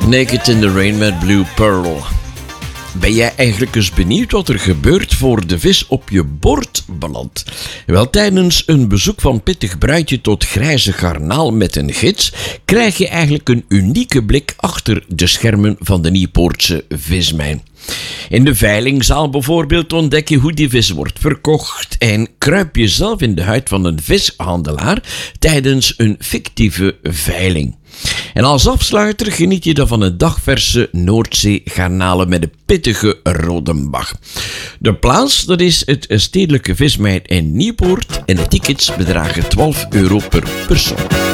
Naked in the Rain met Blue Pearl. Ben jij eigenlijk eens benieuwd wat er gebeurt voor de vis op je bord belandt? Wel, tijdens een bezoek van pittig bruidje tot grijze garnaal met een gids krijg je eigenlijk een unieke blik achter de schermen van de Nieuwpoortse vismijn. In de veilingzaal bijvoorbeeld ontdek je hoe die vis wordt verkocht en kruip je zelf in de huid van een vishandelaar tijdens een fictieve veiling. En als afsluiter geniet je dan van een dagverse Noordzee-garnalen met een pittige Rodenbach. De plaats, dat is het stedelijke vismijn in Nieuwpoort en de tickets bedragen €12 per persoon.